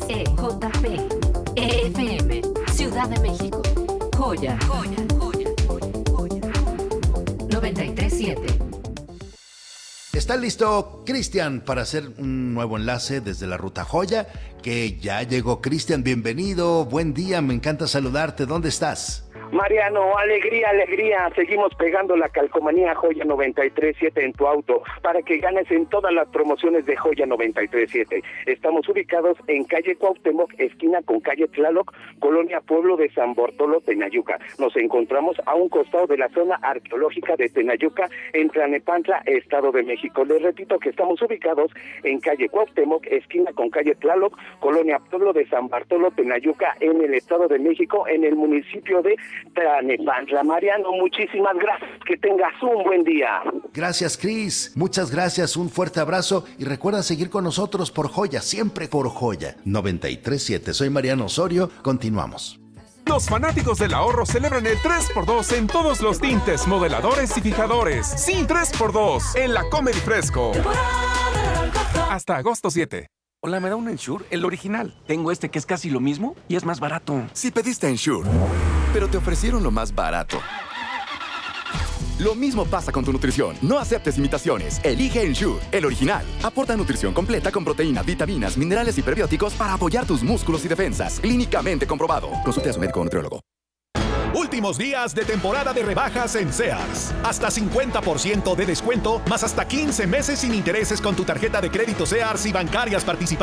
XEJP, EFM, Ciudad de México. Joya. 93.7. ¿Está listo Cristian para hacer un nuevo enlace desde la Ruta Joya? Que ya llegó Cristian, bienvenido, buen día, me encanta saludarte, ¿dónde estás? Mariano, alegría, seguimos pegando la calcomanía Joya 93.7 en tu auto para que ganes en todas las promociones de Joya 93.7. Estamos ubicados en calle Cuauhtémoc, esquina con calle Tlaloc, colonia Pueblo de San Bartolo, Tenayuca. Nos encontramos a un costado de la zona arqueológica de Tenayuca, en Tlalnepantla, Estado de México. Les repito que estamos ubicados en calle Cuauhtémoc, esquina con calle Tlaloc, colonia Pueblo de San Bartolo, Tenayuca, en el Estado de México, en el municipio de Tlalnepantla. Mariano, muchísimas gracias, que tengas un buen día. Gracias, Cris, muchas gracias, un fuerte abrazo y recuerda seguir con nosotros por Joya, siempre por Joya 93.7. Soy Mariano Osorio, continuamos. Los fanáticos del ahorro celebran el 3x2 en todos los tintes, modeladores y fijadores. Sí, 3x2 en la Comedy Fresco. Hasta agosto 7. Hola, ¿me da un Ensure? El original. Tengo este que es casi lo mismo y es más barato. Si pediste Ensure, pero te ofrecieron lo más barato. Lo mismo pasa con tu nutrición. No aceptes imitaciones. Elige Ensure, el original. Aporta nutrición completa con proteínas, vitaminas, minerales y prebióticos para apoyar tus músculos y defensas. Clínicamente comprobado. Consulte a su médico o nutriólogo. Últimos días de temporada de rebajas en Sears. Hasta 50% de descuento, más hasta 15 meses sin intereses con tu tarjeta de crédito Sears y bancarias participantes.